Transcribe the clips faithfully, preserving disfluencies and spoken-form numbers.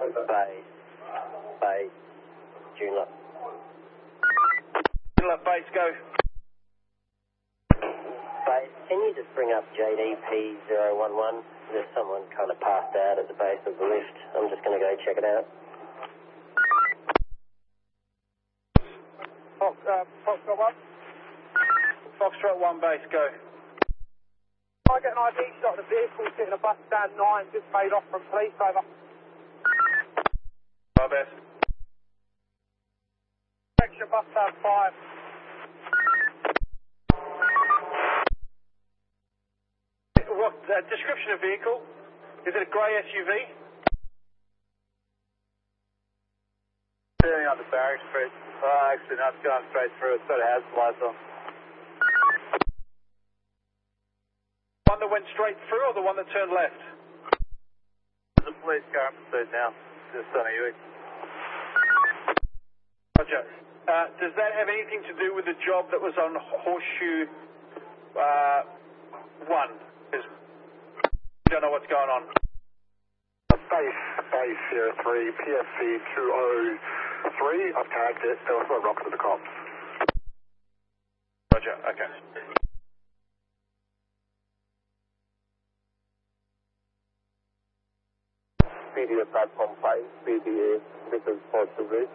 Base. Base. Joondalup. Joondalup base, go. Base, can you just bring up J D P zero one one? There's someone kind of passed out at the base of the lift. I'm just going to go check it out. Fox, uh, Foxtrot one. Foxtrot one base, go. I get an I D shot of the vehicle sitting a bus stand nine, just made off from police, over. My best. Extra bus stand five. What uh, description of vehicle? Is it a grey S U V? Turning on the Barrack Street. Oh, actually, no, it's going straight through. It's got a hazard lights on. One that went straight through or the one that turned left? There's a police car in pursuit now. Just on a U X. Roger. Uh, does that have anything to do with the job that was on Horseshoe uh, one? Because we don't know what's going on. Base, base zero three, P F C two oh three. I've tagged it. There was no rocks at the cops. Roger, okay. P D A platform five, P D A, this is Port to Bridge.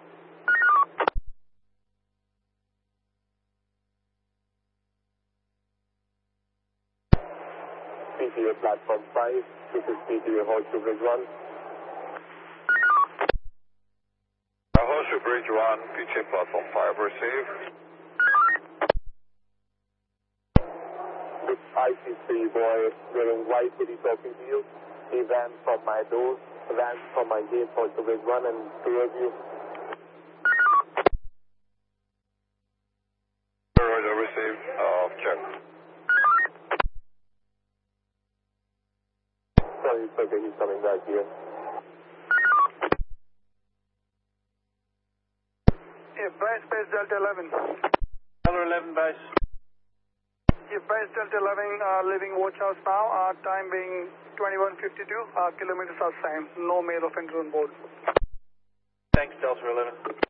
P D A platform five, this is P D A Horseshoe Bridge one. Uh, Horseshoe Bridge one, P D A platform five, receive. This I C three boy wearing white hoodie talking to you. He ran from my door, ran from my gate, Horseshoe Bridge one, and towards you. Roger, received. Uh, check. Sorry, it's okay, he's coming back here. Yeah, base, base Delta eleven. Delta eleven base. Yeah, base Delta eleven, uh, leaving watch house now, uh, time being twenty-one fifty-two, uh, kilometers are same, no male offenders on board. Thanks, Delta eleven.